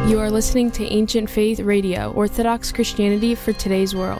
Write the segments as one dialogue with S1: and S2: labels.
S1: You are listening to Ancient Faith Radio, Orthodox Christianity for today's world.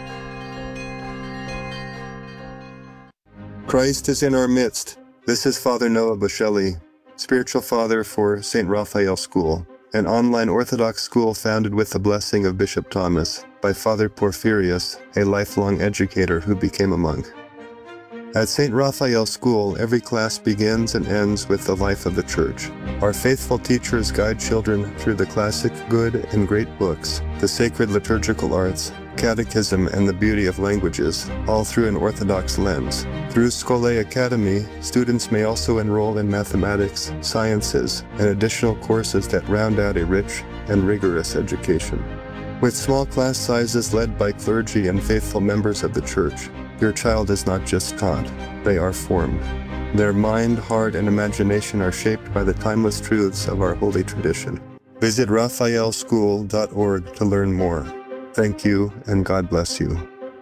S2: Christ is in our midst. This is Father Noah Bushelli, spiritual father for St. Raphael School, an online Orthodox school founded with the blessing of Bishop Thomas by Father Porphyrius, a lifelong educator who became a monk. At St. Raphael School, every class begins and ends with the life of the Church. Our faithful teachers guide children through the classic good and great books, the sacred liturgical arts, catechism, and the beauty of languages, all through an Orthodox lens. Through Scholae Academy, students may also enroll in mathematics, sciences, and additional courses that round out a rich and rigorous education. With small class sizes led by clergy and faithful members of the Church, your child is not just taught, they are formed. Their mind, heart, and imagination are shaped by the timeless truths of our holy tradition. Visit raphaelschool.org to learn more. Thank you, and God bless you.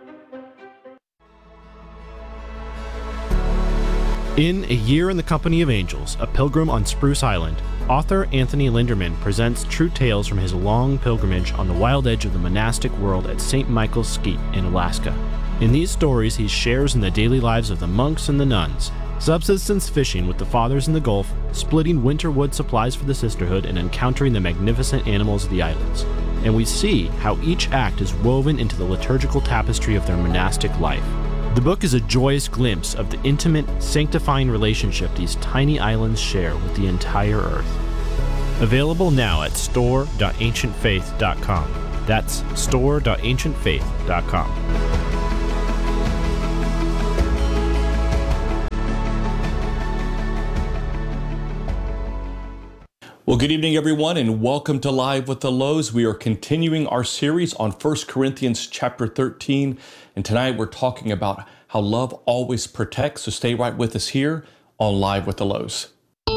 S3: In A Year in the Company of Angels, A Pilgrim on Spruce Island, author Anthony Linderman presents true tales from his long pilgrimage on the wild edge of the monastic world at St. Michael's Skeet in Alaska. In these stories, he shares in the daily lives of the monks and the nuns, subsistence fishing with the fathers in the Gulf, splitting winter wood supplies for the sisterhood, and encountering the magnificent animals of the islands. And we see how each act is woven into the liturgical tapestry of their monastic life. The book is a joyous glimpse of the intimate, sanctifying relationship these tiny islands share with the entire earth. Available now at store.ancientfaith.com. That's store.ancientfaith.com.
S4: Well, good evening, everyone, and welcome to Live with the Lows. We are continuing our series on 1 Corinthians chapter 13, and tonight we're talking about how love always protects, so stay right with us here on Live with the Lows.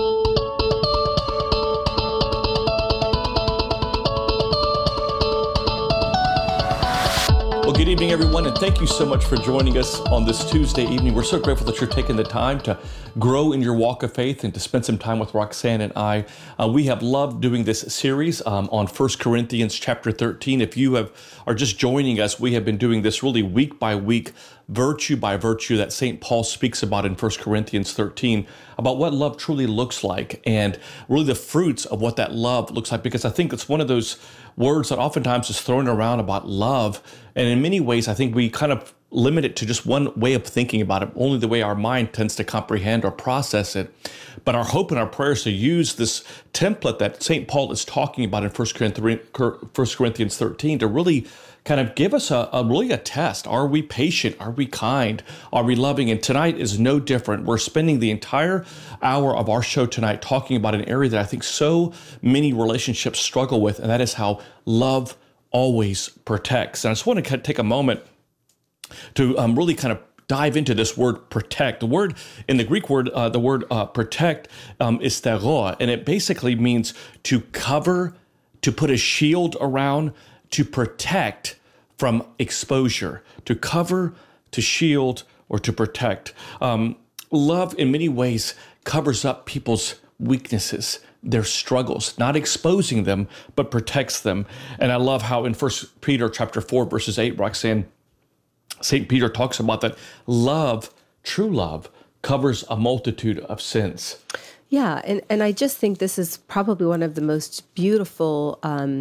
S4: Well, good evening, everyone, and thank you so much for joining us on this Tuesday evening. We're so grateful that you're taking the time to grow in your walk of faith and to spend some time with Roxanne and I. We have loved doing this series on 1 Corinthians chapter 13. If you are just joining us, we have been doing this really week by week, virtue by virtue that St. Paul speaks about in 1 Corinthians 13, about what love truly looks like and really the fruits of what that love looks like, because I think it's one of those words that oftentimes is thrown around about love. And in many ways, I think we kind of limit it to just one way of thinking about it, only the way our mind tends to comprehend or process it. But our hope and our prayer is to use this template that St. Paul is talking about in 1 Corinthians 13 to really kind of give us a test. Are we patient? Are we kind? Are we loving? And tonight is no different. We're spending the entire hour of our show tonight talking about an area that I think so many relationships struggle with, and that is how love always protects. And I just want to take a moment to really kind of dive into this word protect. The word in the Greek word, protect is thero, and it basically means to cover, to put a shield around, to protect from exposure, to cover, to shield, or to protect. Love in many ways covers up people's weaknesses, their struggles, not exposing them, but protects them. And I love how in 1 Peter chapter 4, verses 8, Roxanne, St. Peter talks about that love, true love, covers a multitude of sins.
S5: Yeah, and I just think this is probably one of the most beautiful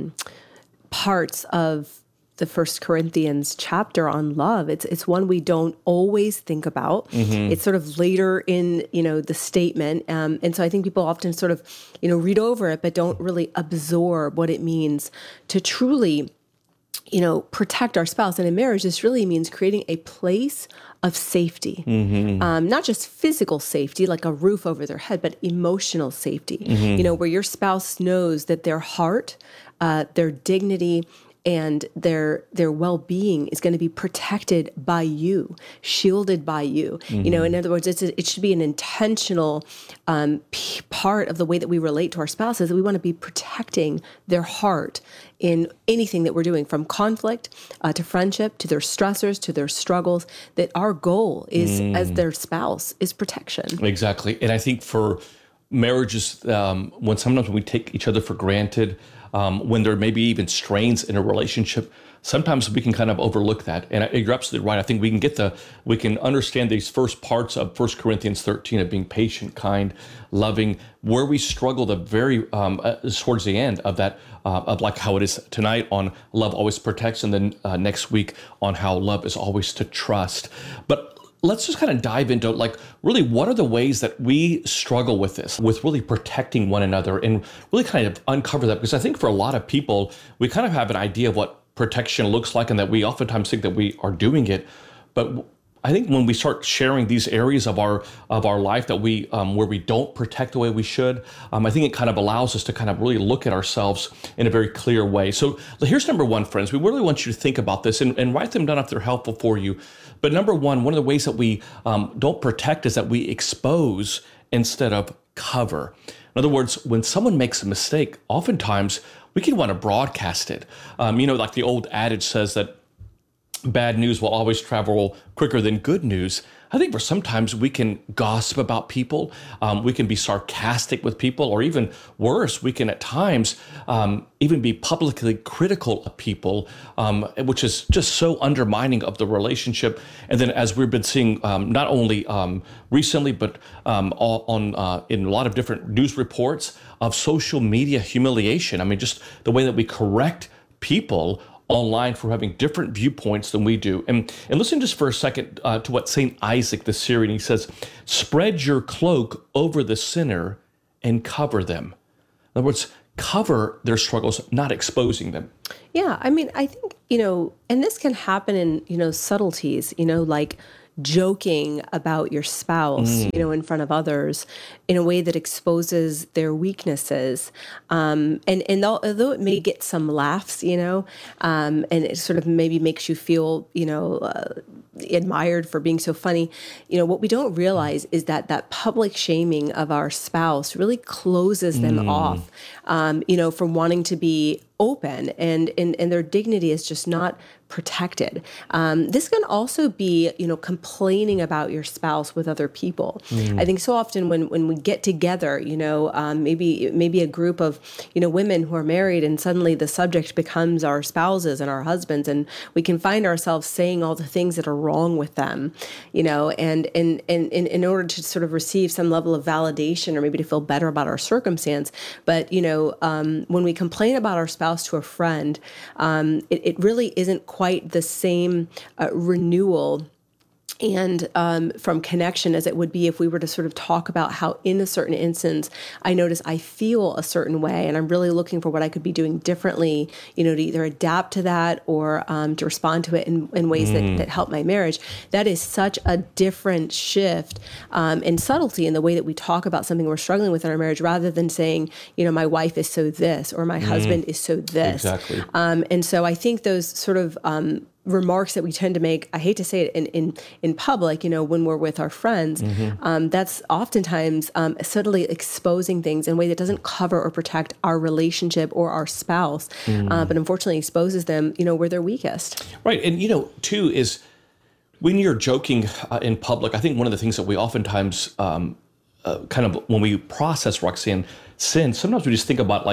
S5: parts of the 1 Corinthians chapter on love. It's one we don't always think about. Mm-hmm. It's sort of later in, the statement. And so I think people often sort of, read over it, but don't really absorb what it means to truly, protect our spouse. And in marriage, this really means creating a place of safety, mm-hmm. Not just physical safety, like a roof over their head, but emotional safety, mm-hmm. Where your spouse knows that their heart, their dignity, and their well-being is going to be protected by you, shielded by you. Mm-hmm. In other words, it should be an intentional part of the way that we relate to our spouses, that we want to be protecting their heart in anything that we're doing, from conflict to friendship, to their stressors, to their struggles, that our goal is, as their spouse, is protection.
S4: Exactly. And I think for marriages, when sometimes we take each other for granted, when there may be even strains in a relationship, sometimes we can kind of overlook that. And you're absolutely right. I think we can understand these first parts of 1 Corinthians 13 of being patient, kind, loving, where we struggle the very towards the end of that, of like how it is tonight on love always protects, and then next week on how love is always to trust. But let's just kind of dive into like really what are the ways that we struggle with this, with really protecting one another, and really kind of uncover that, because I think for a lot of people, we kind of have an idea of what protection looks like, and that we oftentimes think that we are doing it. But I think when we start sharing these areas of our life that we where we don't protect the way we should, I think it kind of allows us to kind of really look at ourselves in a very clear way. So here's number one, friends. We really want you to think about this and write them down if they're helpful for you. But number one of the ways that we don't protect is that we expose instead of cover. In other words, when someone makes a mistake, oftentimes we can want to broadcast it. Like the old adage says that bad news will always travel quicker than good news. I think for sometimes we can gossip about people, we can be sarcastic with people, or even worse, we can at times even be publicly critical of people, which is just so undermining of the relationship. And then, as we've been seeing not only recently, but in a lot of different news reports of social media humiliation. I mean, just the way that we correct people online for having different viewpoints than we do. And listen just for a second to what St. Isaac the Syrian, he says, spread your cloak over the sinner and cover them. In other words, cover their struggles, not exposing them.
S5: Yeah, I mean, I think, and this can happen in, subtleties, like joking about your spouse, in front of others in a way that exposes their weaknesses. And although it may get some laughs, and it sort of maybe makes you feel, admired for being so funny, what we don't realize is that public shaming of our spouse really closes them off, from wanting to be open, and their dignity is just not protected. This can also be, complaining about your spouse with other people. I think so often when we get together, maybe a group of, women who are married, and suddenly the subject becomes our spouses and our husbands, and we can find ourselves saying all the things that are wrong with them, and in order to sort of receive some level of validation, or maybe to feel better about our circumstance. But, when we complain about our spouse to a friend, it really isn't quite the same renewal and from connection as it would be if we were to sort of talk about how in a certain instance I notice I feel a certain way, and I'm really looking for what I could be doing differently, to either adapt to that or to respond to it in ways that help my marriage. That is such a different shift and subtlety in the way that we talk about something we're struggling with in our marriage, rather than saying, my wife is so this, or my husband is so this.
S4: Exactly.
S5: And so I think those sort of remarks that we tend to make, I hate to say it, in public, when we're with our friends, that's oftentimes subtly exposing things in a way that doesn't cover or protect our relationship or our spouse, but unfortunately exposes them, where they're weakest.
S4: Right. And, too, is when you're joking in public, I think one of the things that we oftentimes kind of, when we process, Roxanne, sin, sometimes we just think about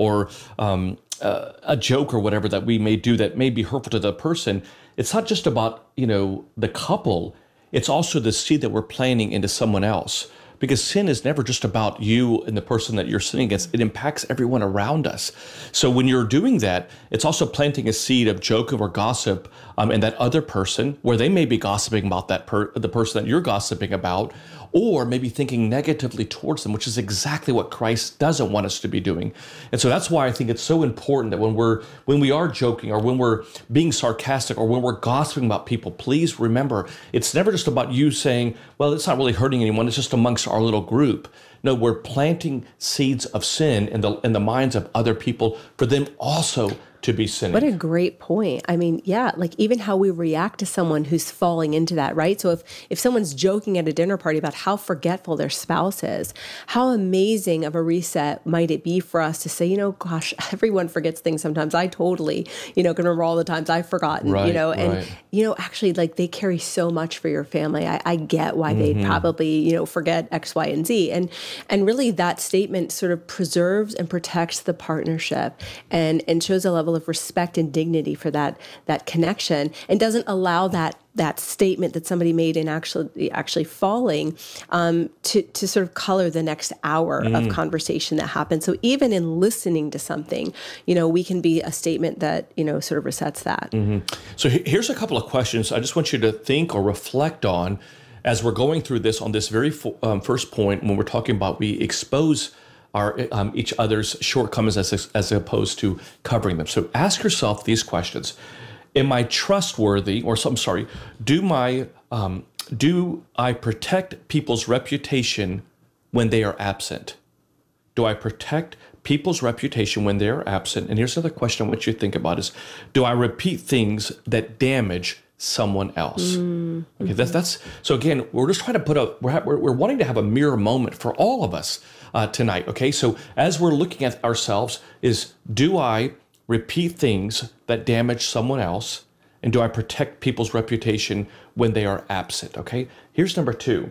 S4: a joke or whatever that we may do that may be hurtful to the person. It's not just about, the couple. It's also the seed that we're planting into someone else. Because sin is never just about you and the person that you're sinning against. It impacts everyone around us. So when you're doing that, it's also planting a seed of joke or gossip in that other person, where they may be gossiping about the person that you're gossiping about, or maybe thinking negatively towards them, which is exactly what Christ doesn't want us to be doing. And so that's why I think it's so important that when we are joking, or when we're being sarcastic, or when we're gossiping about people, please remember, it's never just about you saying, well, it's not really hurting anyone, it's just amongst our little group. No, we're planting seeds of sin in the minds of other people, for them also to be sinning.
S5: What a great point. I mean, yeah, like even how we react to someone who's falling into that, right? So if someone's joking at a dinner party about how forgetful their spouse is, how amazing of a reset might it be for us to say, gosh, everyone forgets things sometimes. I totally, can remember all the times I've forgotten, and, actually like they carry so much for your family. I get why they'd probably, forget X, Y, and Z. And really that statement sort of preserves and protects the partnership and shows a level of respect and dignity for that connection, and doesn't allow that statement that somebody made in actually falling to sort of color the next hour of conversation that happens. So even in listening to something, we can be a statement that sort of resets that.
S4: So here's a couple of questions I just want you to think or reflect on as we're going through this on this very first point, when we're talking about we expose our each other's shortcomings as opposed to covering them. So ask yourself these questions: am I trustworthy? Or I'm sorry, do I protect people's reputation when they are absent? Do I protect people's reputation when they are absent? And here's another question I want you to think about: is do I repeat things that damage someone else? Okay, that's so again, we're just trying to we're wanting to have a mirror moment for all of us tonight. Okay, so as we're looking at ourselves, do I repeat things that damage someone else, and do I protect people's reputation when they are absent? Okay, here's number 2.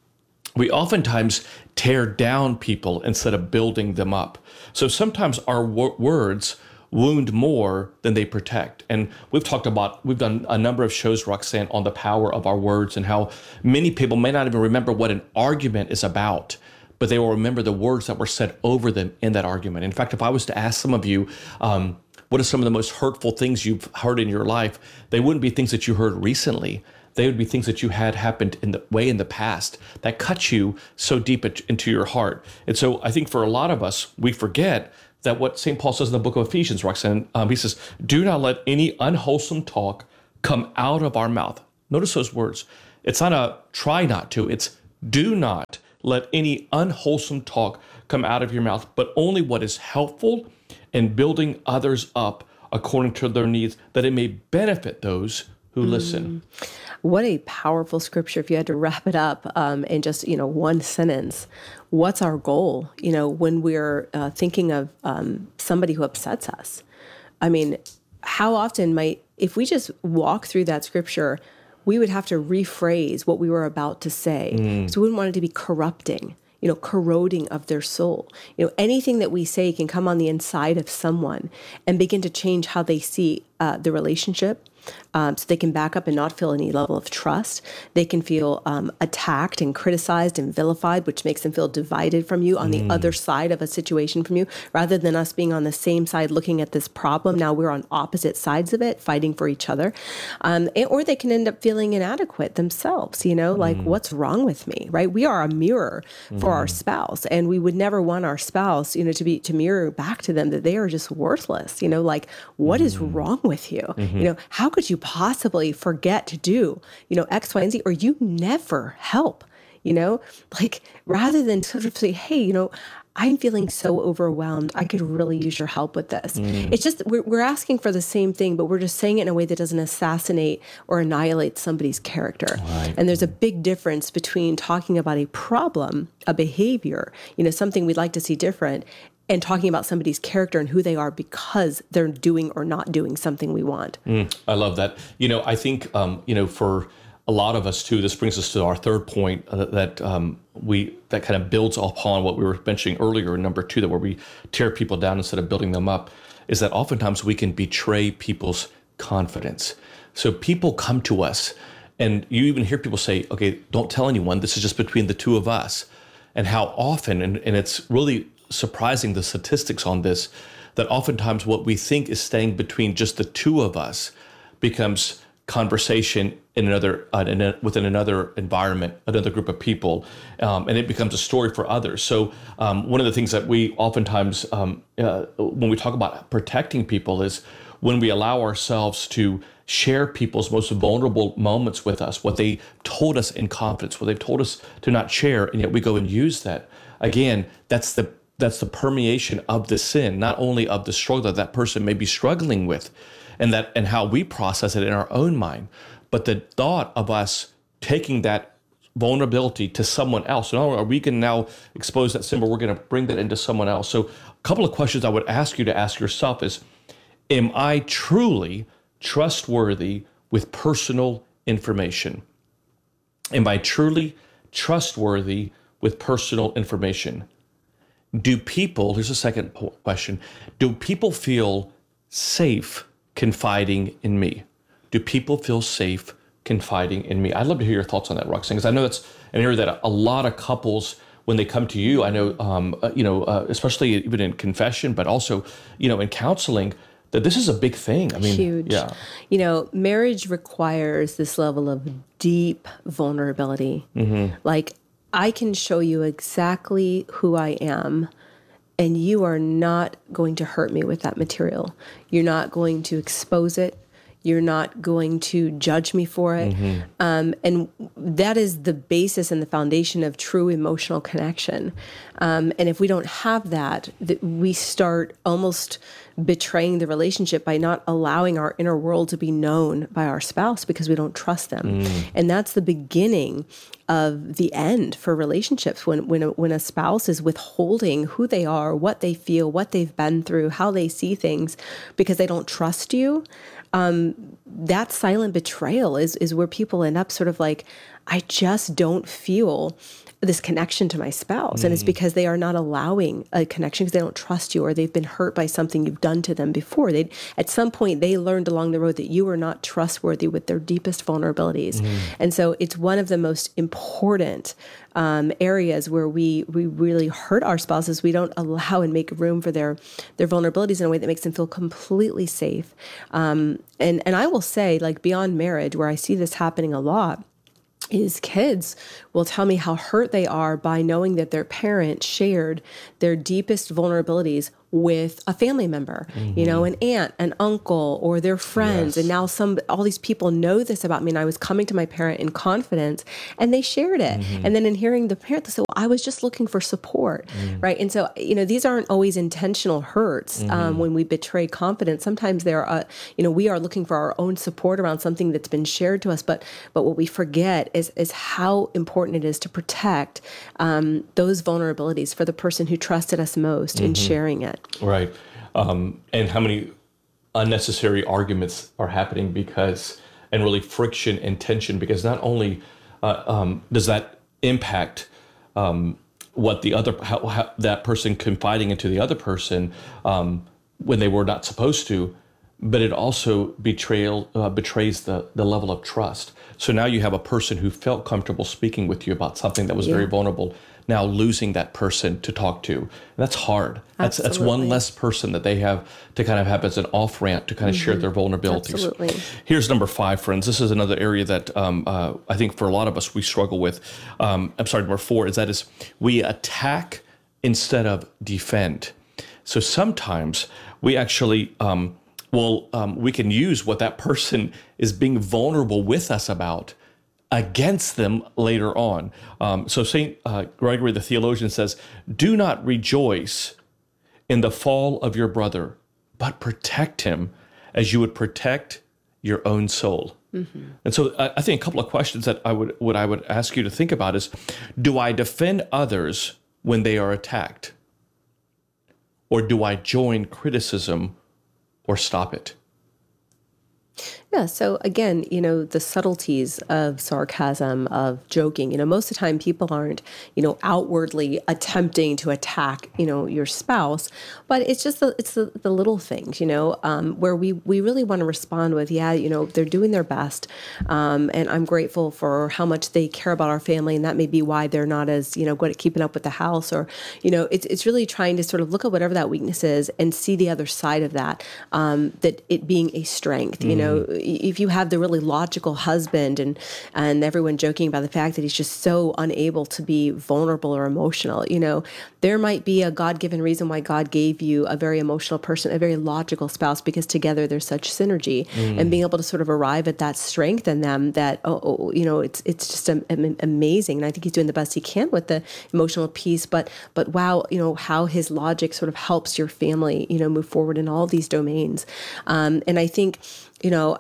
S4: We oftentimes tear down people instead of building them up. So sometimes our words wound more than they protect. And we've done a number of shows, Roxanne, on the power of our words and how many people may not even remember what an argument is about, but they will remember the words that were said over them in that argument. In fact, if I was to ask some of you, what are some of the most hurtful things you've heard in your life? They wouldn't be things that you heard recently. They would be things that you had happened in the past that cut you so deep into your heart. And so I think for a lot of us, we forget that what St. Paul says in the book of Ephesians, Roxanne, he says, do not let any unwholesome talk come out of our mouth. Notice those words. It's not a try not to, it's do not let any unwholesome talk come out of your mouth, but only what is helpful in building others up according to their needs, that it may benefit those who listen.
S5: What a powerful scripture. If you had to wrap it up in just, one sentence, what's our goal, when we're thinking of somebody who upsets us? I mean, how often if we just walk through that scripture, we would have to rephrase what we were about to say. So we wouldn't want it to be corrupting, corroding of their soul. Anything that we say can come on the inside of someone and begin to change how they see the relationship. So they can back up and not feel any level of trust. They can feel attacked and criticized and vilified, which makes them feel divided from you on the other side of a situation from you, rather than us being on the same side looking at this problem. Now we're on opposite sides of it, fighting for each other. Or they can end up feeling inadequate themselves, like what's wrong with me, right? We are a mirror for our spouse, and we would never want our spouse, to mirror back to them that they are just worthless, like what is wrong with you? How could you possibly forget to do, X, Y, and Z, or you never help, rather than sort of say, hey, I'm feeling so overwhelmed. I could really use your help with this. It's just, we're asking for the same thing, but we're just saying it in a way that doesn't assassinate or annihilate somebody's character. Right. And there's a big difference between talking about a problem, a behavior, something we'd like to see different, and talking about somebody's character and who they are because they're doing or not doing something we want.
S4: I love that. I think, for a lot of us too, this brings us to our third point that kind of builds upon what we were mentioning earlier in number 2, that where we tear people down instead of building them up, is that oftentimes we can betray people's confidence. So people come to us, and you even hear people say, okay, don't tell anyone, this is just between the two of us. And how often, and it's really surprising, the statistics on this, that oftentimes what we think is staying between just the two of us becomes conversation within another environment, another group of people, and it becomes a story for others. So one of the things that we oftentimes, when we talk about protecting people, is when we allow ourselves to share people's most vulnerable moments with us, what they told us in confidence, what they've told us to not share, and yet we go and use that. Again, that's the that's the permeation of the sin, not only of the struggle that person may be struggling with, and how we process it in our own mind, but the thought of us taking that vulnerability to someone else. Not only are we going to now expose that sin, but we're going to bring that into someone else. So a couple of questions I would ask you to ask yourself is, am I truly trustworthy with personal information? Am I truly trustworthy with personal information? Do people, here's a second question, do people feel safe confiding in me? Do people feel safe confiding in me? I'd love to hear your thoughts on that, Roxanne, because I know that's an area that a lot of couples, when they come to you, I know, especially even in confession, but also, in counseling, that this is a big thing. I mean,
S5: huge.
S4: Yeah.
S5: Marriage requires this level of deep vulnerability. Like, I can show you exactly who I am, and you are not going to hurt me with that material. You're not going to expose it. You're not going to judge me for it. And that is the basis and the foundation of true emotional connection. And if we don't have that, we start almost betraying the relationship by not allowing our inner world to be known by our spouse because we don't trust them. And that's the beginning of the end for relationships. When a spouse is withholding who they are, what they feel, what they've been through, how they see things, because they don't trust you, that silent betrayal is where people end up sort of like, I just don't feel this connection to my spouse. And it's because they are not allowing a connection because they don't trust you, or they've been hurt by something you've done to them before. At some point, they learned along the road that you are not trustworthy with their deepest vulnerabilities. And so it's one of the most important areas where we really hurt our spouses. We don't allow and make room for their vulnerabilities in a way that makes them feel completely safe. And I will say, like, beyond marriage, where I see this happening a lot, is kids will tell me how hurt they are by knowing that their parent shared their deepest vulnerabilities with a family member, an aunt, an uncle, or their friends. And now all these people know this about me. And I was coming to my parent in confidence and they shared it. And then in hearing the parent, they said, well, I was just looking for support. Right. And so, these aren't always intentional hurts. When we betray confidence, sometimes we are looking for our own support around something that's been shared to us. But what we forget is how important it is to protect those vulnerabilities for the person who trusted us most in sharing it.
S4: Right. And how many unnecessary arguments are happening and really friction and tension, because not only does that impact what how that person confiding into the other person when they were not supposed to, but it also betrays the level of trust. So now you have a person who felt comfortable speaking with you about something that was very vulnerable, now losing that person to talk to. And that's hard. That's one less person that they have to kind of have as an off-ramp to kind of share their vulnerabilities.
S5: Absolutely.
S4: Here's number 5, friends. This is another area that I think for a lot of us we struggle with. Number 4 is we attack instead of defend. So sometimes we actually we can use what that person is being vulnerable with us about against them later on. So St. Gregory the theologian says, do not rejoice in the fall of your brother, but protect him as you would protect your own soul. And so I think a couple of questions that I would ask you to think about is, do I defend others when they are attacked? Or do I join criticism or stop it?
S5: Yeah. So again, the subtleties of sarcasm, of joking, most of the time people aren't, outwardly attempting to attack, your spouse, but it's just the little things, where we really want to respond with, they're doing their best. And I'm grateful for how much they care about our family. And that may be why they're not as, good at keeping up with the house, or, it's really trying to sort of look at whatever that weakness is and see the other side of that, that it being a strength, know, if you have the really logical husband and everyone joking about the fact that he's just so unable to be vulnerable or emotional, you know, there might be a God-given reason why God gave you a very emotional person, a very logical spouse, because together there's such synergy. And being able to sort of arrive at that strength in them that, you know, it's just amazing. And I think he's doing the best he can with the emotional piece, but wow, you know, how his logic sort of helps your family, you know, move forward in all these domains. And I think, you know,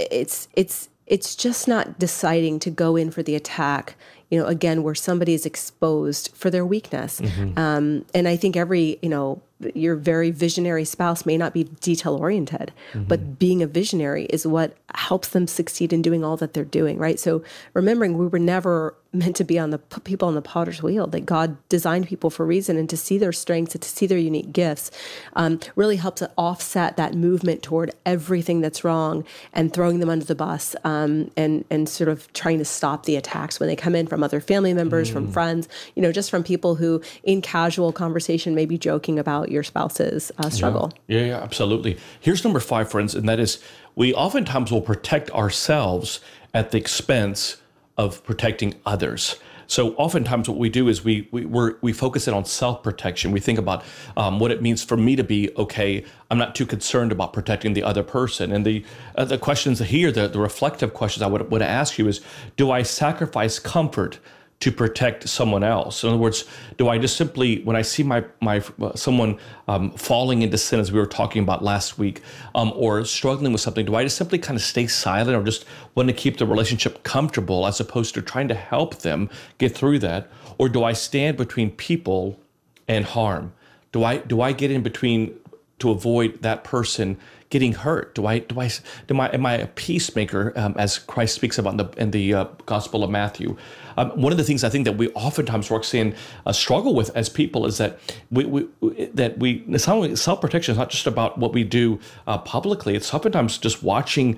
S5: it's just not deciding to go in for the attack, you know, again, where somebody is exposed for their weakness. And I think every, you know, your very visionary spouse may not be detail oriented, but being a visionary is what helps them succeed in doing all that they're doing, right? So remembering we were never meant to be on the people on the potter's wheel, that God designed people for a reason, and to see their strengths and to see their unique gifts really helps offset that movement toward everything that's wrong and throwing them under the bus and sort of trying to stop the attacks when they come in from other family members, from friends, you know, just from people who in casual conversation may be joking about your spouse's struggle.
S4: Yeah, absolutely. Here's number 5, friends, and that is we oftentimes will protect ourselves at the expense of protecting others. So oftentimes what we do is we focus in on self-protection. We think about what it means for me to be okay. I'm not too concerned about protecting the other person. And the questions here, the reflective questions I would ask you is, do I sacrifice comfort to protect someone else? In other words, do I just simply, when I see someone falling into sin, as we were talking about last week, or struggling with something, do I just simply kind of stay silent or just want to keep the relationship comfortable as opposed to trying to help them get through that? Or do I stand between people and harm? Do I get in between to avoid that person getting hurt? Am I a peacemaker, as Christ speaks about in the Gospel of Matthew? One of the things I think that we oftentimes, Roxanne, struggle with as people is that self-protection is not just about what we do publicly. It's oftentimes just watching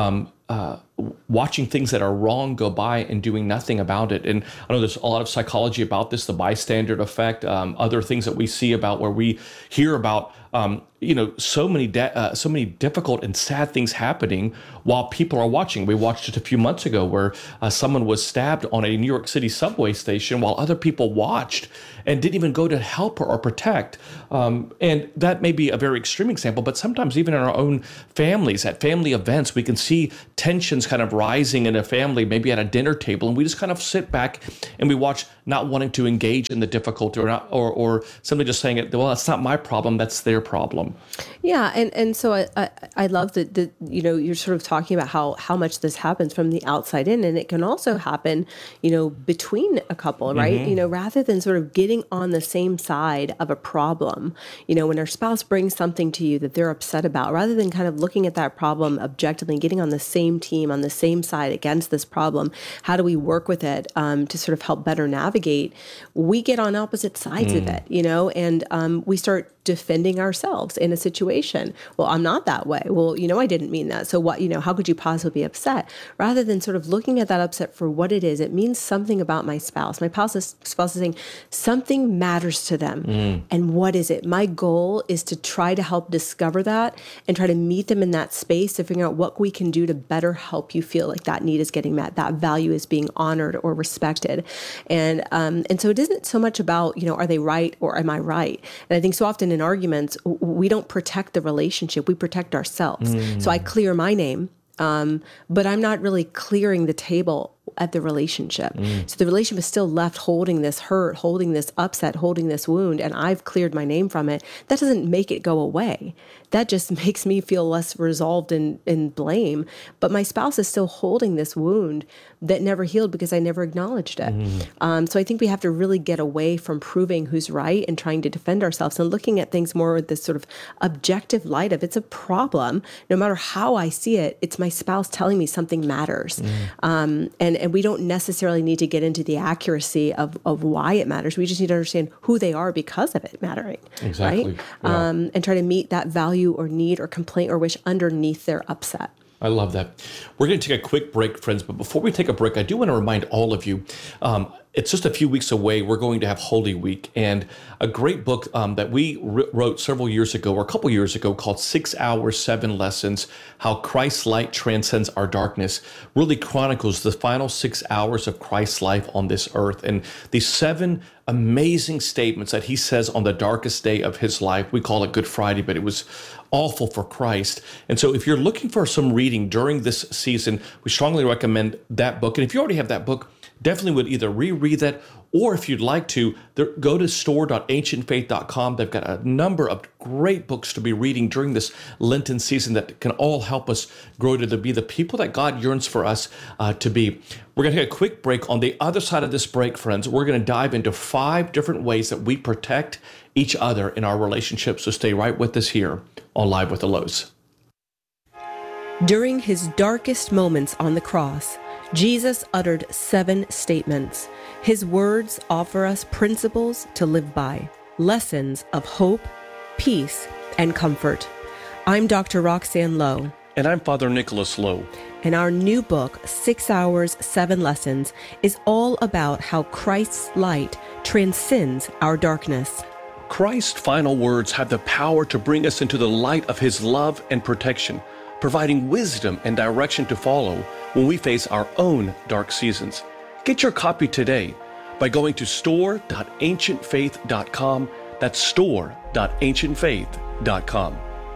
S4: things that are wrong go by and doing nothing about it. And I know there's a lot of psychology about this, the bystander effect, other things that we see about where we hear about so many difficult and sad things happening while people are watching. We watched it a few months ago where someone was stabbed on a New York City subway station while other people watched and didn't even go to help or protect. And that may be a very extreme example, but sometimes even in our own families, at family events, we can see tensions kind of rising in a family, maybe at a dinner table, and we just kind of sit back and we watch, not wanting to engage in the difficulty or simply just saying it, well, that's not my problem, that's their problem.
S5: Yeah, and so I love that you're sort of talking about how much this happens from the outside in, and it can also happen, between a couple, right? Mm-hmm. Rather than sort of getting on the same side of a problem, when our spouse brings something to you that they're upset about, rather than kind of looking at that problem objectively and getting on the same team, on the same side against this problem, how do we work with it to sort of help better navigate? We get on opposite sides of it, and we start defending ourselves in a situation. Well, I'm not that way. Well, I didn't mean that. So what, how could you possibly be upset? Rather than sort of looking at that upset for what it is, it means something about my spouse. My spouse is saying something matters to them. And what is it? My goal is to try to help discover that and try to meet them in that space to figure out what we can do to better help you feel like that need is getting met, that value is being honored or respected. And so it isn't so much about, are they right or am I right? And I think so often in arguments, we don't protect the relationship, we protect ourselves. So I clear my name, but I'm not really clearing the table at the relationship. So the relationship is still left holding this hurt, holding this upset, holding this wound, and I've cleared my name from it. That doesn't make it go away. That just makes me feel less resolved in blame. But my spouse is still holding this wound that never healed because I never acknowledged it. So I think we have to really get away from proving who's right and trying to defend ourselves and looking at things more with this sort of objective light of it's a problem. No matter how I see it, it's my spouse telling me something matters. And we don't necessarily need to get into the accuracy of why it matters. We just need to understand who they are because of it mattering.
S4: Exactly.
S5: Right?
S4: Yeah.
S5: And try to meet that value or need or complaint or wish underneath their upset.
S4: I love that. We're going to take a quick break, friends. But before we take a break, I do want to remind all of you, it's just a few weeks away. We're going to have Holy Week, and a great book that we wrote several years ago, or a couple years ago, called 6 Hours, 7 Lessons, How Christ's Light Transcends Our Darkness, really chronicles the final 6 hours of Christ's life on this earth. And these 7 amazing statements that he says on the darkest day of his life. We call it Good Friday, but it was awful for Christ. And so if you're looking for some reading during this season, we strongly recommend that book. And if you already have that book, definitely would either reread that, or if you'd like to, go to store.ancientfaith.com. They've got a number of great books to be reading during this Lenten season that can all help us grow to be the people that God yearns for us to be. We're going to take a quick break. On the other side of this break, friends, we're going to dive into 5 different ways that we protect each other in our relationships. So stay right with us here on Live with the Lows.
S5: During his darkest moments on the cross, Jesus uttered 7 statements. His words offer us principles to live by, lessons of hope, peace, and comfort. I'm Dr. Roxanne Lowe.
S4: And I'm Father Nicholas Lowe.
S5: And our new book, 6 Hours, 7 Lessons, is all about how Christ's light transcends our darkness.
S4: Christ's final words have the power to bring us into the light of his love and protection, providing wisdom and direction to follow when we face our own dark seasons. Get your copy today by going to store.ancientfaith.com. That's store.ancientfaith.com.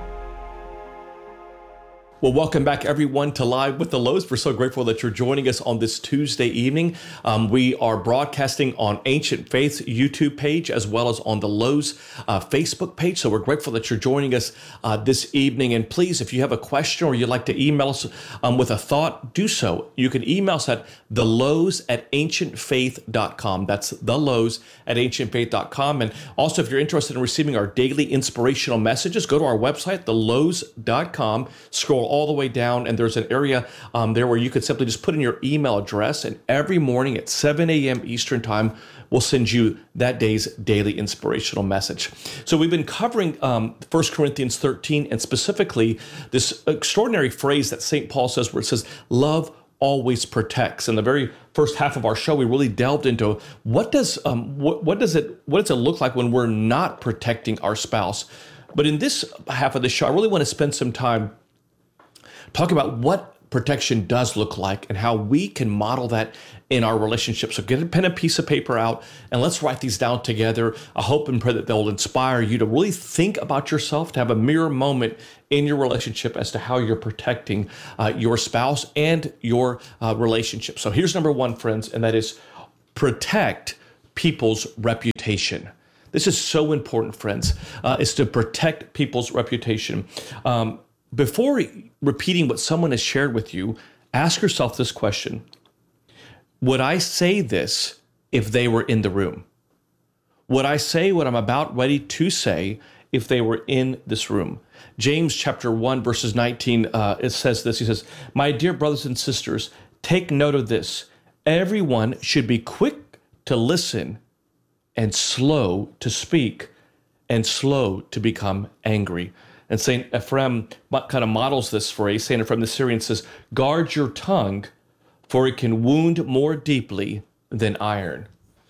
S4: Well, welcome back, everyone, to Live with the Lows. We're so grateful that you're joining us on this Tuesday evening. We are broadcasting on Ancient Faith's YouTube page as well as on the Lows Facebook page. So we're grateful that you're joining us this evening. And please, if you have a question or you'd like to email us with a thought, do so. You can email us at thelows@ancientfaith.com. That's thelows@ancientfaith.com. And also, if you're interested in receiving our daily inspirational messages, go to our website, thelows.com, scroll all the way down, and there's an area there where you could simply just put in your email address, and every morning at 7 a.m. Eastern Time, we'll send you that day's daily inspirational message. So we've been covering 1 Corinthians 13, and specifically this extraordinary phrase that St. Paul says, where it says, love always protects. In the very first half of our show, we really delved into what does it look like when we're not protecting our spouse. But in this half of the show, I really want to spend some time talk about what protection does look like and how we can model that in our relationship. So get a pen and piece of paper out and let's write these down together. I hope and pray that they'll inspire you to really think about yourself, to have a mirror moment in your relationship as to how you're protecting your spouse and your relationship. So here's number 1, friends, and that is protect people's reputation. This is so important, friends, is to protect people's reputation. Before repeating what someone has shared with you, ask yourself this question. Would I say this if they were in the room? Would I say what I'm about ready to say if they were in this room? James chapter 1, verses 19, it says this. He says, my dear brothers and sisters, take note of this. Everyone should be quick to listen and slow to speak and slow to become angry. And St. Ephrem kind of models this phrase. St. Ephrem the Syrian says, guard your tongue, for it can wound more deeply than iron.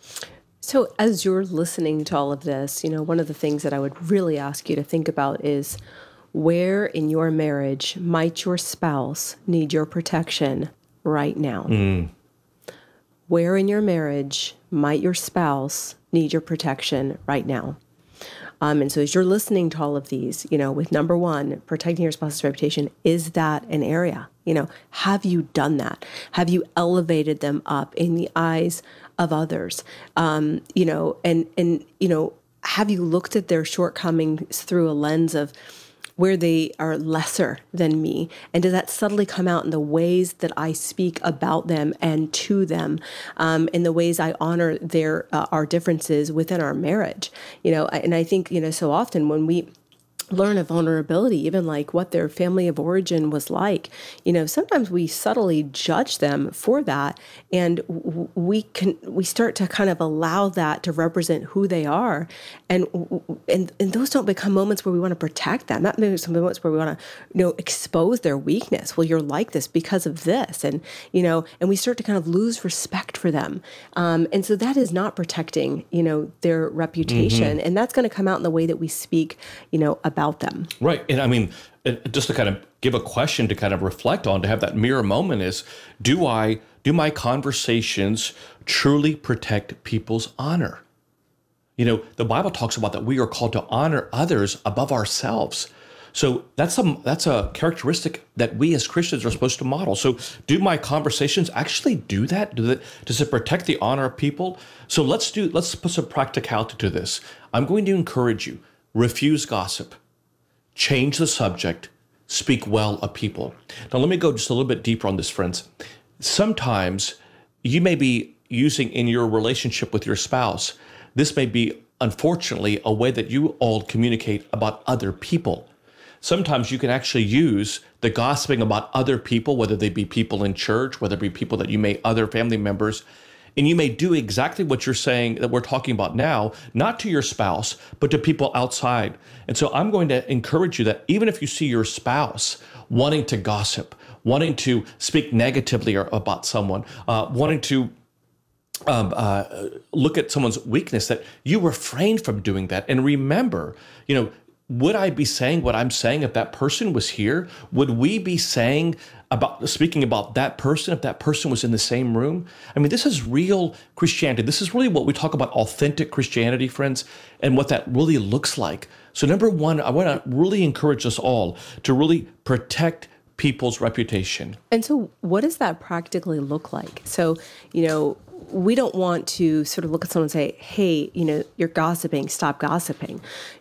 S5: So as you're listening to all of this, one of the things that I would really ask you to think about is where in your marriage might your spouse need your protection right now? Where in your marriage might your spouse need your protection right now? And so as you're listening to all of these, with number 1, protecting your spouse's reputation, is that an area? Have you done that? Have you elevated them up in the eyes of others? And have you looked at their shortcomings through a lens of where they are lesser than me? And does that subtly come out in the ways that I speak about them and to them, in the ways I honor our differences within our marriage? And I think, so often when we learn a vulnerability, even like what their family of origin was like, sometimes we subtly judge them for that. And we start to kind of allow that to represent who they are. And those don't become moments where we want to protect them. That makes some moments where we want to, expose their weakness. Well, you're like this because of this. And we start to kind of lose respect for them. And so that is not protecting, their reputation. And that's going to come out in the way that we speak, about them.
S4: Right. And I mean, just to kind of give a question to kind of reflect on, to have that mirror moment is, do my conversations truly protect people's honor? The Bible talks about that we are called to honor others above ourselves. So that's a characteristic that we as Christians are supposed to model. So do my conversations actually do that? Does it protect the honor of people? So let's put some practicality to this. I'm going to encourage you, refuse gossip, change the subject, speak well of people. Now let me go just a little bit deeper on this, friends. Sometimes you may be using in your relationship with your spouse, this may be, unfortunately, a way that you all communicate about other people. Sometimes you can actually use the gossiping about other people, whether they be people in church, whether it be people that you may, other family members, and you may do exactly what you're saying that we're talking about now, not to your spouse, but to people outside. And so I'm going to encourage you that even if you see your spouse wanting to gossip, wanting to speak negatively about someone, wanting to look at someone's weakness, that you refrain from doing that. And remember, would I be saying what I'm saying if that person was here? Would we be speaking about that person if that person was in the same room? I mean, this is real Christianity. This is really what we talk about, authentic Christianity, friends, and what that really looks like. So number one, I want to really encourage us all to really protect people's reputation.
S5: And so what does that practically look like? So, we don't want to sort of look at someone and say, hey, you're gossiping, stop gossiping.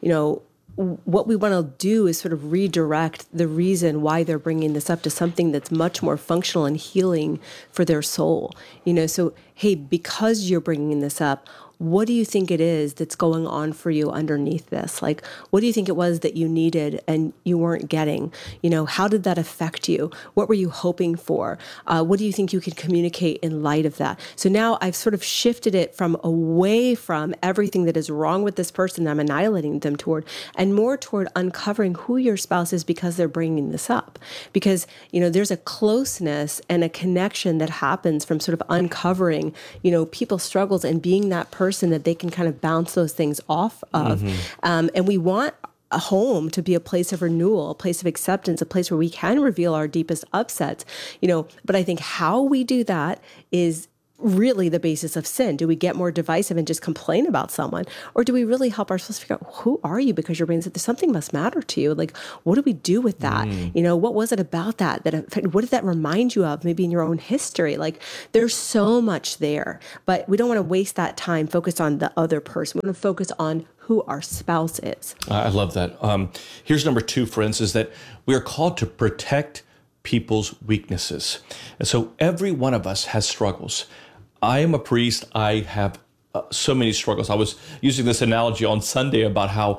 S5: What we want to do is sort of redirect the reason why they're bringing this up to something that's much more functional and healing for their soul. So, hey, because you're bringing this up, what do you think it is that's going on for you underneath this? Like, what do you think it was that you needed and you weren't getting? How did that affect you? What were you hoping for? What do you think you could communicate in light of that? So now I've sort of shifted it from away from everything that is wrong with this person I'm annihilating them toward, and more toward uncovering who your spouse is because they're bringing this up. Because, there's a closeness and a connection that happens from sort of uncovering, people's struggles and being that person that they can kind of bounce those things off of. And we want a home to be a place of renewal, a place of acceptance, a place where we can reveal our deepest upsets, but I think how we do that is really the basis of sin. Do we get more divisive and just complain about someone? Or do we really help ourselves figure out, who are you? Because your brain said something must matter to you. Like, what do we do with that? What was it about that? What did that remind you of maybe in your own history? Like, there's so much there, but we don't want to waste that time focused on the other person. We want to focus on who our spouse is.
S4: I love that. Here's number two, friends, is that we are called to protect people's weaknesses. And so every one of us has struggles. I am a priest. I have so many struggles. I was using this analogy on Sunday about how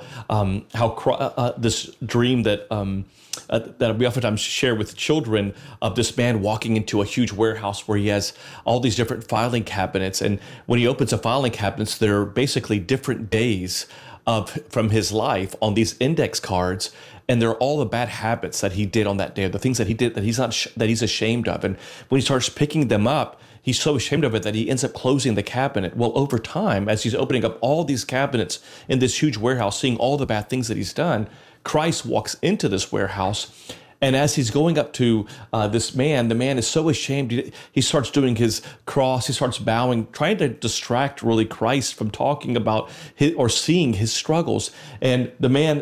S4: this dream that we oftentimes share with children of this man walking into a huge warehouse where he has all these different filing cabinets, and when he opens the filing cabinets, they're basically different days from his life on these index cards, and they're all the bad habits that he did on that day, the things that he did that he's ashamed of, and when he starts picking them up, he's so ashamed of it that he ends up closing the cabinet. Well, over time, as he's opening up all these cabinets in this huge warehouse, seeing all the bad things that he's done, Christ walks into this warehouse. And as he's going up to this man, the man is so ashamed. He starts doing his cross. He starts bowing, trying to distract really Christ from talking about or seeing his struggles. And the man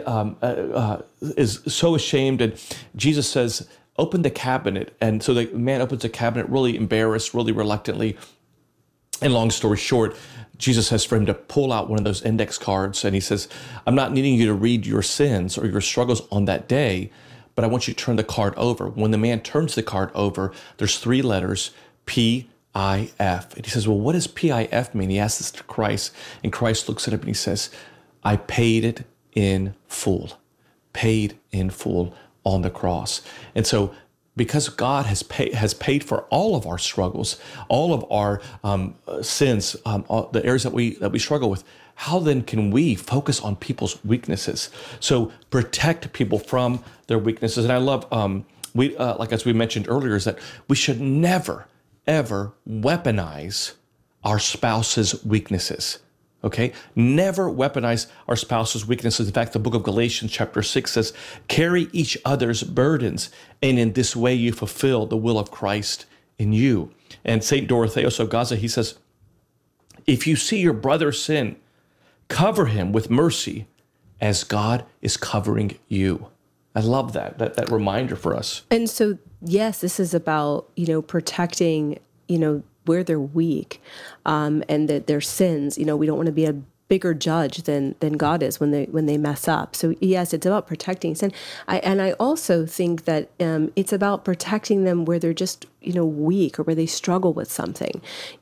S4: is so ashamed. And Jesus says, open the cabinet. And so the man opens the cabinet, really embarrassed, really reluctantly. And long story short, Jesus says for him to pull out one of those index cards. And he says, I'm not needing you to read your sins or your struggles on that day, but I want you to turn the card over. When the man turns the card over, there's 3 letters, P-I-F. And he says, well, what does P-I-F mean? He asks this to Christ. And Christ looks at him and he says, I paid it in full. paid in full on the cross. And so because God has paid for all of our struggles, all of our sins, the areas that we struggle with, how then can we focus on people's weaknesses? So protect people from their weaknesses. And I love, like as we mentioned earlier, is that we should never, ever weaponize our spouse's weaknesses. Okay? Never weaponize our spouse's weaknesses. In fact, the book of Galatians chapter 6 says, carry each other's burdens, and in this way you fulfill the will of Christ in you. And St. Dorotheus of Gaza, he says, if you see your brother sin, cover him with mercy as God is covering you. I love that reminder for us.
S5: And so, yes, this is about, protecting, where they're weak, and that their sins, we don't want to be a bigger judge than God is when they mess up. So yes, it's about protecting sin. I also think that it's about protecting them where they're just weak or where they struggle with something.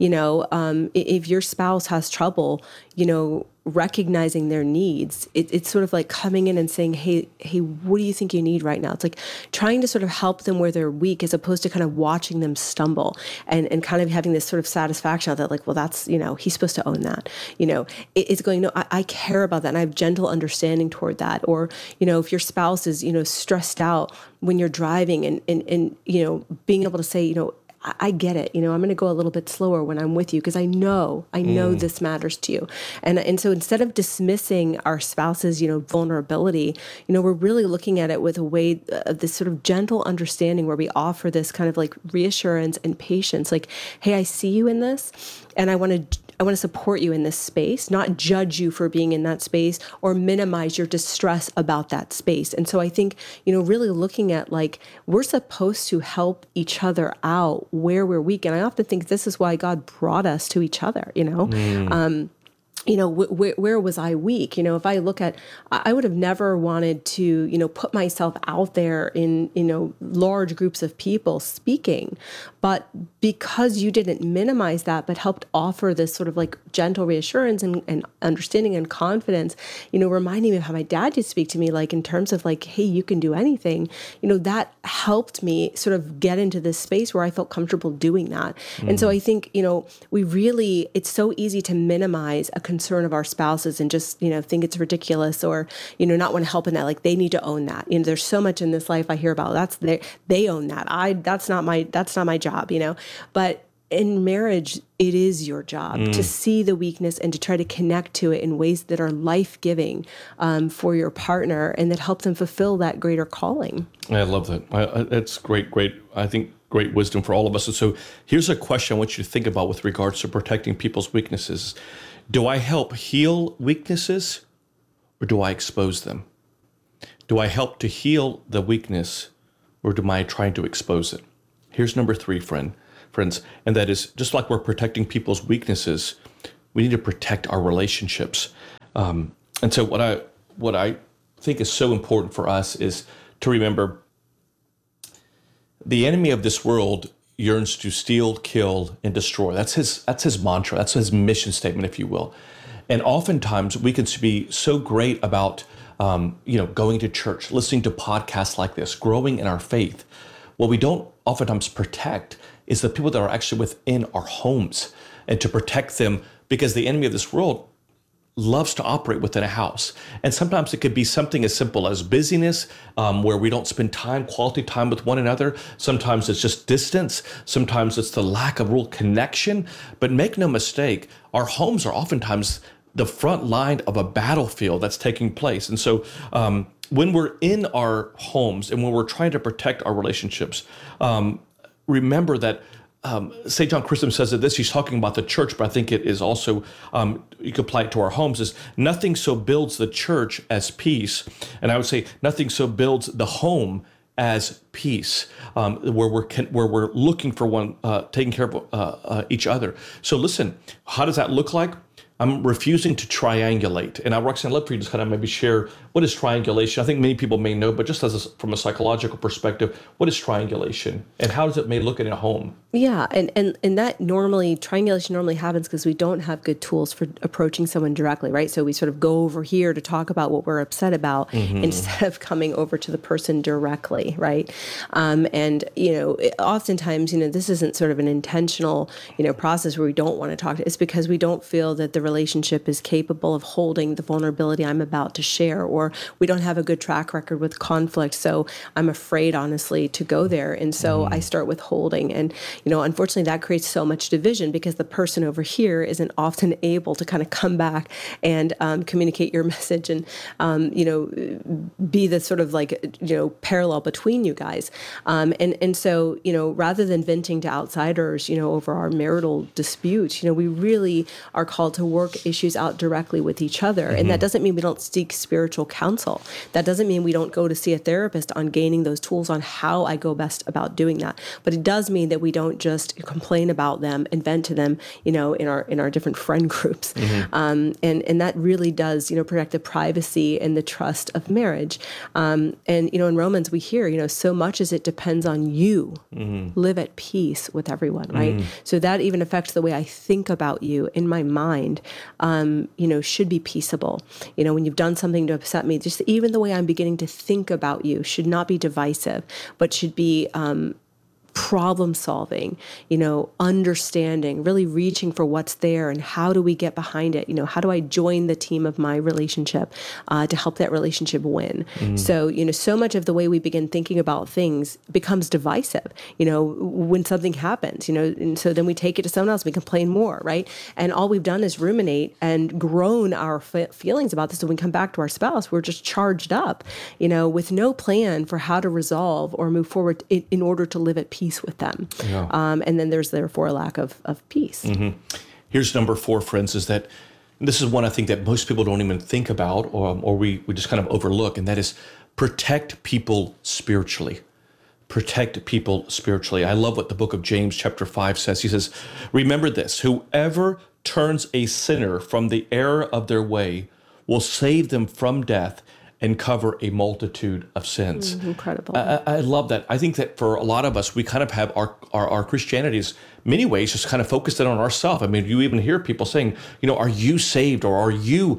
S5: If your spouse has trouble, recognizing their needs, it's sort of like coming in and saying, hey, what do you think you need right now? It's like trying to sort of help them where they're weak, as opposed to kind of watching them stumble and kind of having this sort of satisfaction of that, like, well, that's, he's supposed to own that. It's going, no, I care about that, and I have gentle understanding toward that. Or, if your spouse is, stressed out when you're driving, and being able to say, I get it. I'm going to go a little bit slower when I'm with you, because I know this matters to you. And so instead of dismissing our spouse's, vulnerability, we're really looking at it with a way of this sort of gentle understanding, where we offer this kind of like reassurance and patience. Like, hey, I see you in this, and I want to support you in this space, not judge you for being in that space or minimize your distress about that space. And so I think, really looking at, like, we're supposed to help each other out where we're weak. And I often think this is why God brought us to each other, where was I weak? If I look at, I would have never wanted to, put myself out there in, large groups of people speaking. But because you didn't minimize that, but helped offer this sort of like gentle reassurance and understanding and confidence, reminding me of how my dad used to speak to me, like in terms of like, hey, you can do anything, that helped me sort of get into this space where I felt comfortable doing that. And so I think, it's so easy to minimize a concern of our spouses and just, think it's ridiculous, or, not want to help in that. Like, they need to own that. There's so much in this life I hear about. They own that. That's not my job, but in marriage, it is your job to see the weakness and to try to connect to it in ways that are life-giving for your partner, and that help them fulfill that greater calling.
S4: I love that. That's great. I think great wisdom for all of us. And so here's a question I want you to think about with regards to protecting people's weaknesses. Do I help heal weaknesses, or do I expose them? Do I help to heal the weakness, or am I trying to expose it? Here's number 3, friends, and that is, just like we're protecting people's weaknesses, we need to protect our relationships. And so what I think is so important for us is to remember the enemy of this world yearns to steal, kill, and destroy. That's his mantra. That's his mission statement, if you will. And oftentimes we can be so great about going to church, listening to podcasts like this, growing in our faith. What we don't oftentimes protect is the people that are actually within our homes, and to protect them, because the enemy of this world loves to operate within a house. And sometimes it could be something as simple as busyness, where we don't spend quality time with one another. Sometimes it's just distance. Sometimes it's the lack of real connection. But make no mistake, our homes are oftentimes the front line of a battlefield that's taking place. And so when we're in our homes and when we're trying to protect our relationships, remember that St. John Chrysostom says that this, he's talking about the church, but I think it is also, you can apply it to our homes, is nothing so builds the church as peace. And I would say nothing so builds the home as peace, where we're looking for one, taking care of each other. So listen, how does that look like? I'm refusing to triangulate. And Roxanne, I'd love for you to kind of maybe share what is triangulation. I think many people may know, but just from a psychological perspective, what is triangulation and how does it may look in a home?
S5: Yeah, and that triangulation normally happens because we don't have good tools for approaching someone directly, right? So we sort of go over here to talk about what we're upset about instead of coming over to the person directly, right? And, oftentimes, this isn't sort of an intentional, process where we don't want to talk. It's because we don't feel that the relationship is capable of holding the vulnerability I'm about to share, or we don't have a good track record with conflict. So I'm afraid, honestly, to go there. And so I start withholding. And, unfortunately, that creates so much division because the person over here isn't often able to kind of come back and communicate your message and, be the sort of parallel between you guys. And so, rather than venting to outsiders, over our marital disputes, we really are called to work issues out directly with each other. And that doesn't mean we don't seek spiritual counsel. That doesn't mean we don't go to see a therapist on gaining those tools on how I go best about doing that. But it does mean that we don't just complain about them and vent to them, in our different friend groups. And that really does, protect the privacy and the trust of marriage. And, in Romans, we hear, so much as it depends on you, live at peace with everyone, right? So that even affects the way I think about you in my mind, should be peaceable. When you've done something to upset me, just even the way I'm beginning to think about you should not be divisive, but should be problem solving, understanding, really reaching for what's there and how do we get behind it? How do I join the team of my relationship to help that relationship win? So, so much of the way we begin thinking about things becomes divisive, when something happens, and so then we take it to someone else, we complain more, right? And all we've done is ruminate and grown our feelings about this. So when we come back to our spouse, we're just charged up, with no plan for how to resolve or move forward in order to live at peace with them. Yeah. And then there's therefore a lack of peace.
S4: Here's number 4, friends, is that this is one I think that most people don't even think about or we just kind of overlook, and that is protect people spiritually. Protect people spiritually. I love what the book of James chapter 5 says. He says, remember this, whoever turns a sinner from the error of their way will save them from death and cover a multitude of sins.
S5: Incredible.
S4: I love that. I think that for a lot of us, we kind of have our Christianity is many ways just kind of focused in on ourselves. I mean, you even hear people saying, are you saved or are you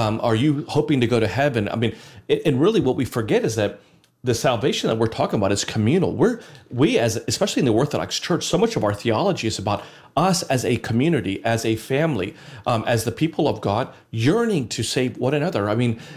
S4: hoping to go to heaven? I mean, and really what we forget is that the salvation that we're talking about is communal. We as especially in the Orthodox Church, so much of our theology is about us as a community, as a family, as the people of God, yearning to save one another. I mean,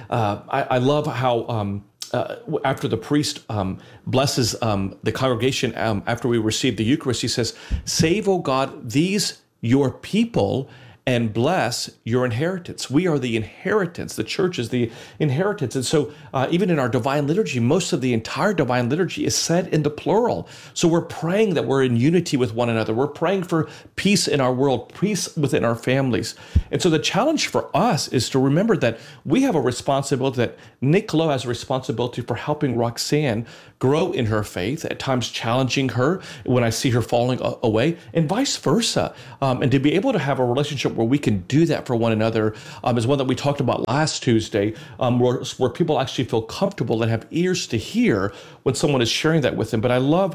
S4: I love how after the priest blesses the congregation after we receive the Eucharist, he says, "Save, O God, these your people, and bless your inheritance." We are the inheritance. The church is the inheritance. And so even in our divine liturgy, most of the entire divine liturgy is said in the plural. So we're praying that we're in unity with one another. We're praying for peace in our world, peace within our families. And so the challenge for us is to remember that we have a responsibility, that Nick Lowe has a responsibility for helping Roxanne grow in her faith, at times challenging her when I see her falling away, and vice versa. And to be able to have a relationship where we can do that for one another is one that we talked about last Tuesday, where people actually feel comfortable and have ears to hear when someone is sharing that with them. But I love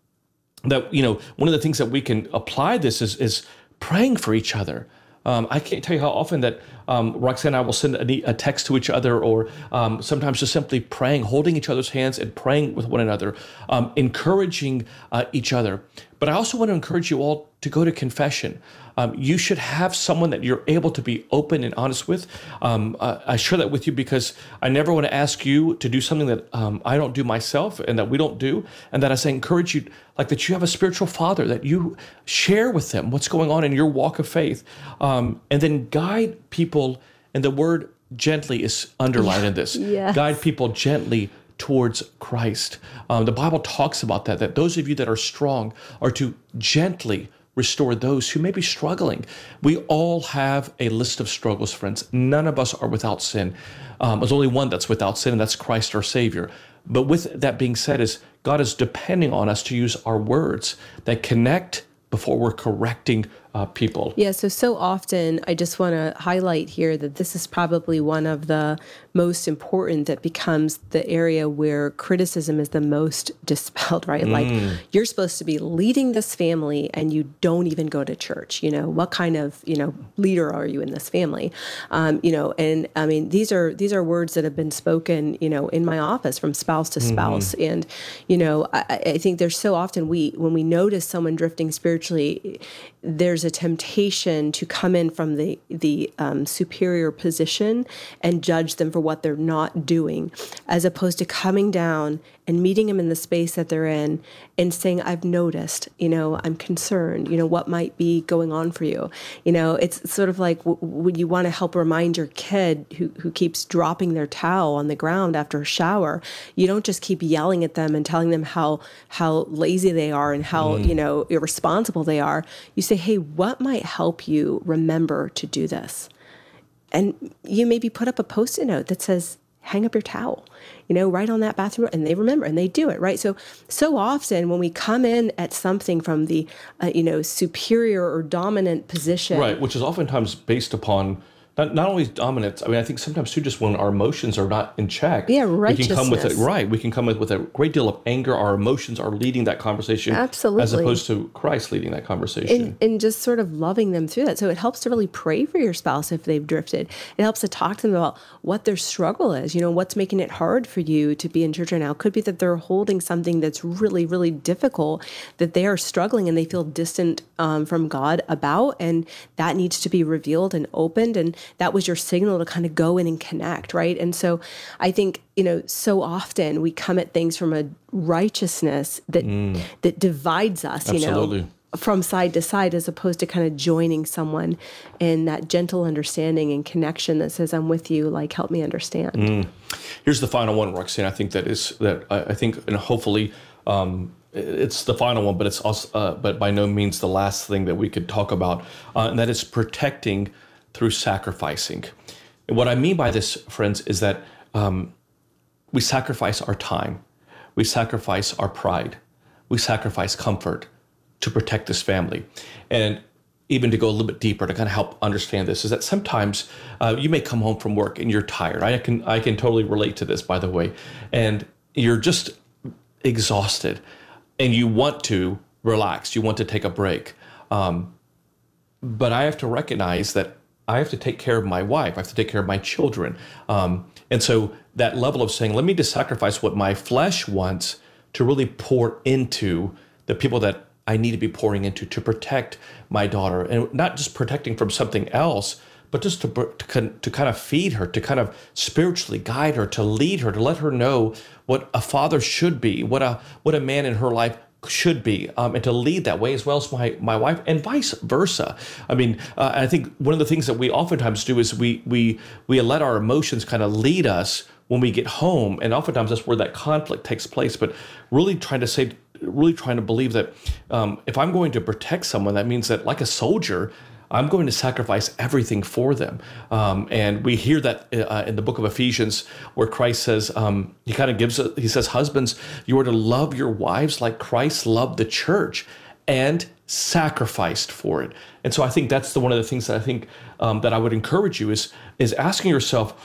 S4: that, one of the things that we can apply this is praying for each other. I can't tell you how often that Roxanne and I will send a text to each other, or sometimes just simply praying, holding each other's hands and praying with one another, encouraging each other. But I also want to encourage you all to go to confession. You should have someone that you're able to be open and honest with. I share that with you because I never want to ask you to do something that I don't do myself and that we don't do. And that I say, encourage you, like that you have a spiritual father, that you share with them what's going on in your walk of faith. And then guide people, and the word gently is underlined in this.
S5: Yes.
S4: Guide people gently towards Christ. The Bible talks about that those of you that are strong are to gently restore those who may be struggling. We all have a list of struggles, friends. None of us are without sin. There's only one that's without sin, and that's Christ our Savior. But with that being said, God is depending on us to use our words that connect before we're correcting people.
S5: Yeah, so often I just want to highlight here that this is probably one of the most important, that becomes the area where criticism is the most dispelled, right? Like, you're supposed to be leading this family and you don't even go to church. What kind of, leader are you in this family? And I mean, these are words that have been spoken, in my office from spouse to spouse. And, I think there's so often when we notice someone drifting spiritually, there's a temptation to come in from the superior position and judge them for what they're not doing, as opposed to coming down and meeting them in the space that they're in and saying, I've noticed, I'm concerned, what might be going on for you. It's sort of like when you want to help remind your kid who keeps dropping their towel on the ground after a shower, you don't just keep yelling at them and telling them how lazy they are and how, irresponsible they are. You say, hey, what might help you remember to do this? And you maybe put up a Post-it note that says, hang up your towel, right on that bathroom, and they remember and they do it, right? So often when we come in at something from the, superior or dominant position.
S4: Right, which is oftentimes based upon not only dominance. I mean, I think sometimes too, just when our emotions are not in check,
S5: righteousness.
S4: We can come with a great deal of anger. Our emotions are leading that conversation,
S5: absolutely,
S4: as opposed to Christ leading that conversation,
S5: and just sort of loving them through that. So it helps to really pray for your spouse if they've drifted. It helps to talk to them about what their struggle is. What's making it hard for you to be in church right now. It could be that they're holding something that's really, really difficult, that they are struggling and they feel distant from God about, and that needs to be revealed and opened. And that was your signal to kind of go in and connect, right? And so I think, so often we come at things from a righteousness that divides us,
S4: Absolutely.
S5: From side to side, as opposed to kind of joining someone in that gentle understanding and connection that says, I'm with you, like, help me understand.
S4: Here's the final one, Roxanne. I think I think, and hopefully, it's the final one, but it's also, but by no means the last thing that we could talk about, and that is protecting through sacrificing. And what I mean by this, friends, is that we sacrifice our time, we sacrifice our pride, we sacrifice comfort to protect this family. And even to go a little bit deeper to kind of help understand this, is that sometimes you may come home from work and you're tired. I can totally relate to this, by the way. And you're just exhausted and you want to relax, you want to take a break. But I have to recognize that I have to take care of my wife. I have to take care of my children. And so that level of saying, let me just sacrifice what my flesh wants to really pour into the people that I need to be pouring into to protect my daughter. And not just protecting from something else, but just to kind of feed her, to kind of spiritually guide her, to lead her, to let her know what a father should be, what a man in her life should be, and to lead that way, as well as my wife, and vice versa. I mean, I think one of the things that we oftentimes do is we let our emotions kind of lead us when we get home, and oftentimes that's where that conflict takes place. But really trying to believe that if I'm going to protect someone, that means that, like a soldier, I'm going to sacrifice everything for them. And we hear that in the book of Ephesians, where Christ says, he says, husbands, you are to love your wives like Christ loved the church and sacrificed for it. And so I think that's one of the things that I think that I would encourage you is asking yourself,